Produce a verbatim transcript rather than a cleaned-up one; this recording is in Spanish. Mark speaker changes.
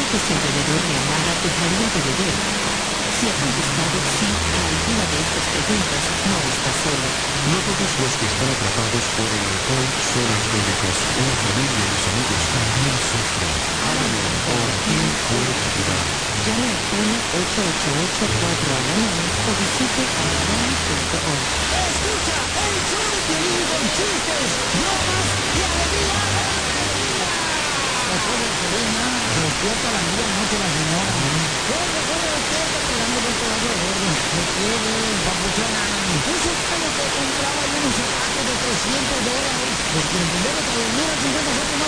Speaker 1: que si el bebedor le amara, dejaría de beber. Si ha contestado sí a alguna de estas preguntas, no está solo.
Speaker 2: No todos los que están atrapados por el alcohol son alcohólicos. La familia y los amigos también sufren. Hágalo. ¿Por quién puede ayudar?
Speaker 1: Llame al uno ocho ocho ocho cuatro Al-Anon o visite alanon punto org.
Speaker 3: Escucha el show de Piolín con chistes, bromas y alegría. Después del Piolín, se despierta a la medianoche la señora. Oiga, oiga, despierta que le ando con pedazo de gordo. ¿Qué quiere, papuchona? Pues es como que compraba yo unos zapatos de trescientos dólares. Los que en vez de que los mil cincuenta